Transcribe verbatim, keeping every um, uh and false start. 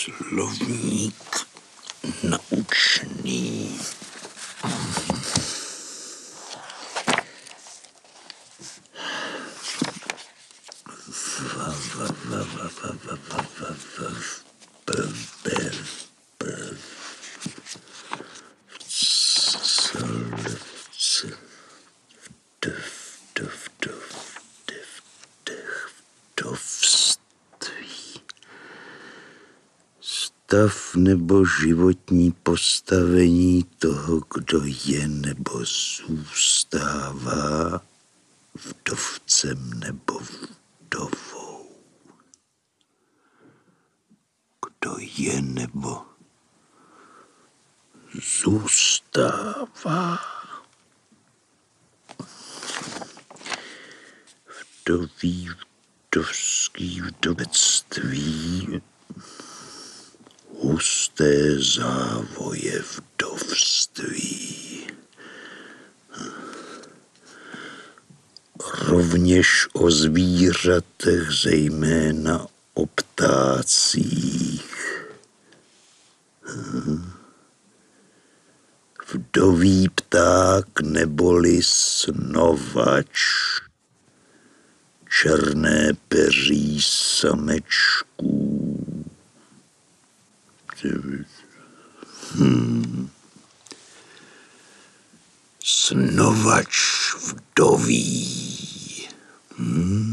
Slovník naučný. Stav nebo životní postavení toho, kdo je nebo zůstává vdovcem nebo vdovou. Kdo je nebo zůstává vdový, vdovský, vdovectví, husté závoje vdovství. Rovněž o zvířatech, zejména o ptácích. Vdový pták neboli snovač, černé peří samečků. Hmm. Snovač vdový. Hmm.